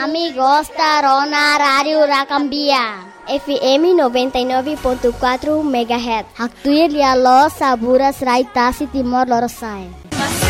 Ami gostaram na Rádio Rakambia. FM 99.4 MHz. Haktuir ya lo Saburas Raitasi Timor Leste.